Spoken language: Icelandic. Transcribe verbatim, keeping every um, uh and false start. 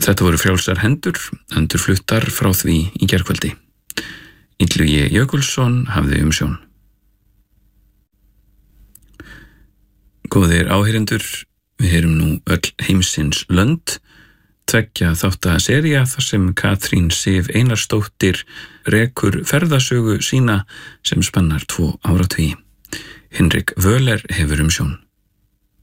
Þetta voru frjálsar hendur, endurfluttar frá því í gærkvöldi. Illugi Jökulsson hafði umsjón. Góðir áheyrendur, við heyrum nú öll heimsins lönd, tveggja þátta sería þar sem Katrín Sif Einarsdóttir rekur ferðasögu sína sem spannar tvo áratugi. Hinrik Völer hefur umsjón.